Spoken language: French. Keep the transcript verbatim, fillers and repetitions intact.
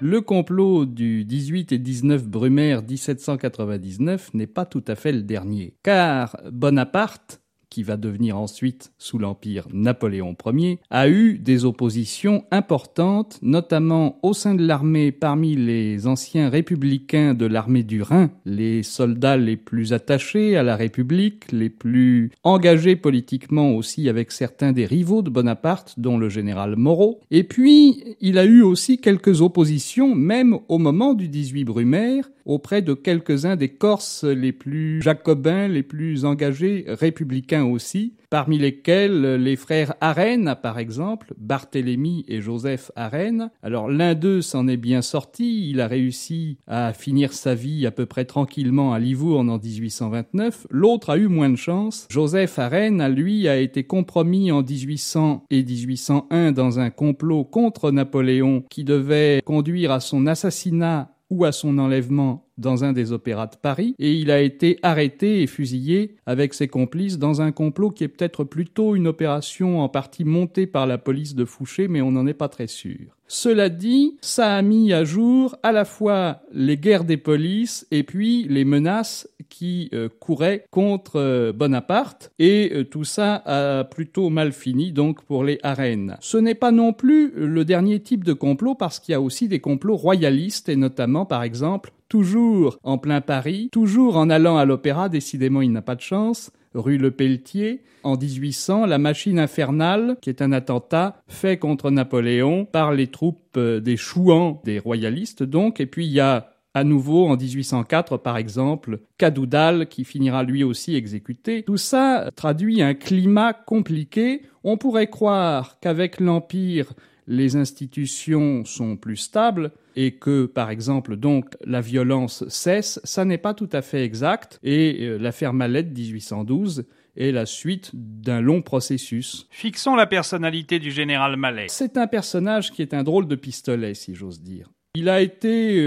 Le complot du dix-huit et dix-neuf Brumaire dix-sept cent quatre-vingt-dix-neuf n'est pas tout à fait le dernier, car Bonaparte, qui va devenir ensuite, sous l'Empire, Napoléon Ier, a eu des oppositions importantes, notamment au sein de l'armée parmi les anciens républicains de l'armée du Rhin, les soldats les plus attachés à la République, les plus engagés politiquement aussi avec certains des rivaux de Bonaparte, dont le général Moreau. Et puis, il a eu aussi quelques oppositions, même au moment du dix-huit Brumaire, auprès de quelques-uns des Corses les plus jacobins, les plus engagés, républicains aussi, parmi lesquels les frères Arène, par exemple, Barthélemy et Joseph Arène. Alors l'un d'eux s'en est bien sorti, il a réussi à finir sa vie à peu près tranquillement à Livourne en dix-huit cent vingt-neuf. L'autre a eu moins de chance. Joseph Arène, lui, a été compromis en dix-huit cents et dix-huit cent un dans un complot contre Napoléon qui devait conduire à son assassinat ou à son enlèvement dans un des opéras de Paris, et il a été arrêté et fusillé avec ses complices dans un complot qui est peut-être plutôt une opération en partie montée par la police de Fouché, mais on n'en est pas très sûr. Cela dit, ça a mis à jour à la fois les guerres des polices et puis les menaces qui euh, couraient contre euh, Bonaparte, et euh, tout ça a plutôt mal fini donc pour les Arènes. Ce n'est pas non plus le dernier type de complot, parce qu'il y a aussi des complots royalistes, et notamment par exemple toujours en plein Paris, toujours en allant à l'opéra, décidément il n'a pas de chance, rue Le Pelletier, en dix-huit cents, la machine infernale, qui est un attentat fait contre Napoléon par les troupes des chouans, des royalistes donc, et puis il y a à nouveau, en dix-huit cent quatre, par exemple, Cadoudal, qui finira lui aussi exécuté. Tout ça traduit un climat compliqué. On pourrait croire qu'avec l'Empire, les institutions sont plus stables et que, par exemple, donc, la violence cesse. Ça n'est pas tout à fait exact. Et euh, l'affaire Mallette, dix-huit cent douze, est la suite d'un long processus. Fixons la personnalité du général Mallet. C'est un personnage qui est un drôle de pistolet, si j'ose dire. Il a été